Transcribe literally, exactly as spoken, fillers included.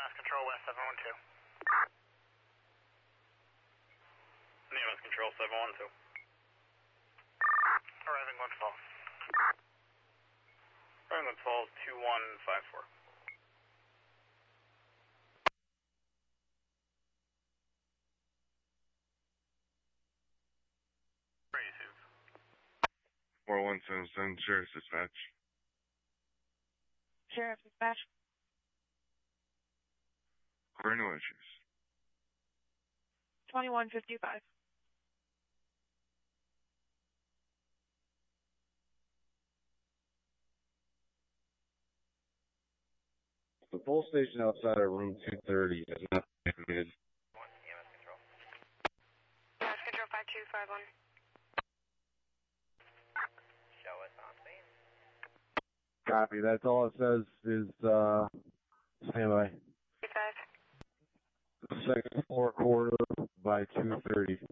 S Control West seven one two. E M S Control seven one two. Arriving Glens Falls. Arriving Glens Falls two one five four. four one seven seven, Sheriff's Dispatch. Sheriff's Dispatch. Are no issues. twenty-one fifty-five. The full station outside of room two thirty has not been activated. E M S Control. E M S Control five two five one. Show us on scene. Copy. That's all it says is, uh, standby. five. Second floor quarter by two thirty.